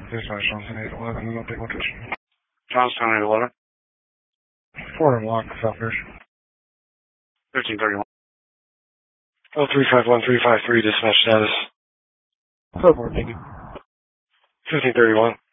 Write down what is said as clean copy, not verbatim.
Dispatch Johnson 811, no big location. Johnstown 811. 4 and lock, Southbridge. 1331. 0351353, dispatch status. Report, thank you. 1531.